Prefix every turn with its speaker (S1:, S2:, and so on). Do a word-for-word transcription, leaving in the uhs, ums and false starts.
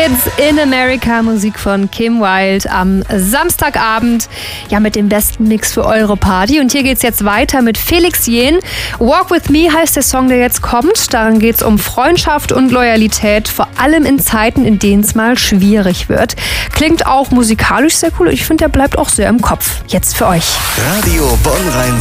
S1: Kids in America, Musik von Kim Wilde am Samstagabend. Ja, mit dem besten Mix für eure Party. Und hier geht's jetzt weiter mit Felix Jähn. Walk With Me heißt der Song, der jetzt kommt. Darin geht's um Freundschaft und Loyalität, vor allem in Zeiten, in denen es mal schwierig wird. Klingt auch musikalisch sehr cool. Ich finde, der bleibt auch sehr im Kopf. Jetzt für euch.
S2: Radio Bonn-Rhein